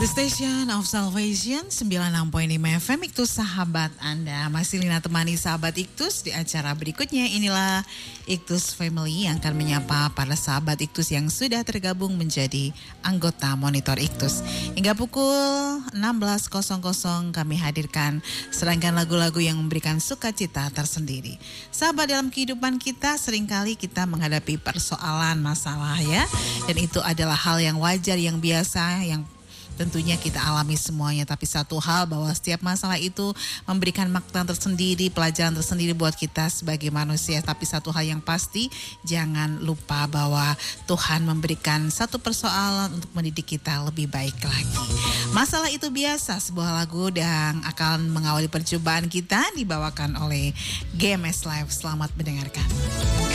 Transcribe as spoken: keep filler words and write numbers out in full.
The Station of Salvation sembilan puluh enam koma lima F M Iktus sahabat Anda. Masih Lina temani sahabat Iktus di acara berikutnya. Inilah Iktus Family yang akan menyapa para sahabat Iktus yang sudah tergabung menjadi anggota Monitor Iktus. Hingga pukul enam belas kami hadirkan serangkaian lagu-lagu yang memberikan sukacita tersendiri. Sahabat, dalam kehidupan kita seringkali kita menghadapi persoalan masalah ya. Dan itu adalah hal yang wajar, yang biasa, yang tentunya kita alami semuanya. Tapi satu hal, bahwa setiap masalah itu memberikan makna tersendiri, pelajaran tersendiri buat kita sebagai manusia. Tapi satu hal yang pasti, jangan lupa bahwa Tuhan memberikan satu persoalan untuk mendidik kita lebih baik lagi. Masalah itu biasa, sebuah lagu yang akan mengawali perjumpaan kita dibawakan oleh G M S Live. Selamat mendengarkan.